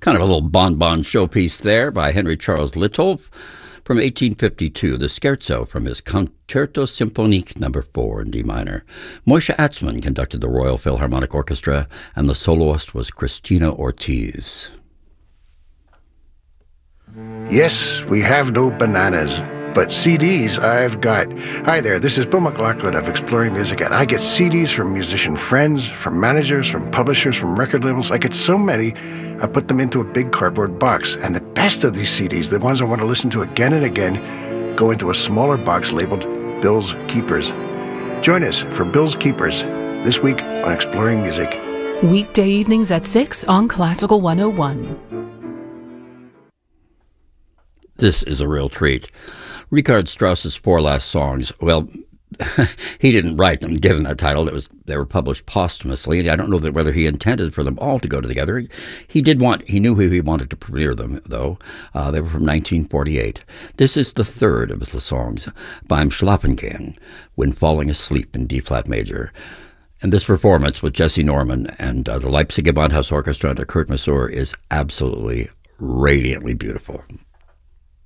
Kind of a little bonbon showpiece there by Henry Charles Littolf from 1852, the Scherzo from his Concerto Symphonique No. 4 in D minor. Moshe Atzman conducted the Royal Philharmonic Orchestra, and the soloist was Cristina Ortiz. Yes, we have no bananas, but CDs I've got. Hi there, this is Bill McLaughlin of Exploring Music, and I get CDs from musician friends, from managers, from publishers, from record labels. I get so many, I put them into a big cardboard box. And the best of these CDs, the ones I want to listen to again and again, go into a smaller box labeled Bill's Keepers. Join us for Bill's Keepers this week on Exploring Music. Weekday evenings at 6 on Classical 101. This is a real treat. Richard Strauss's four last songs, well, he didn't write them, given that title. They were published posthumously. I don't know whether he intended for them all to go together. He knew who he wanted to premiere them, though. They were from 1948. This is the third of the songs, Beim Schlafengehen, When Falling Asleep in D-flat major. And this performance with Jesse Norman and the Leipzig Gewandhaus Orchestra under Kurt Masur is absolutely radiantly beautiful.